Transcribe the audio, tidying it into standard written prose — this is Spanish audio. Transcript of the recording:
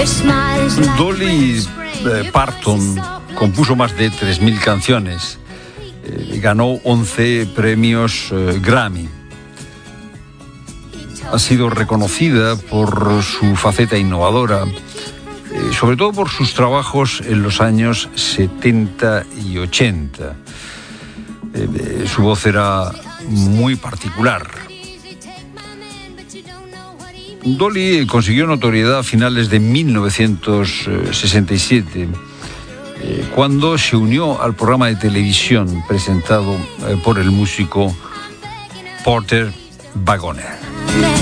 Dolly Parton compuso más de 3.000 canciones, ganó 11 premios Grammy. Ha sido reconocida por su faceta innovadora, sobre todo por sus trabajos en los años 70 y 80. Su voz era muy particular. Dolly consiguió notoriedad a finales de 1967, cuando se unió al programa de televisión presentado por el músico Porter Wagoner.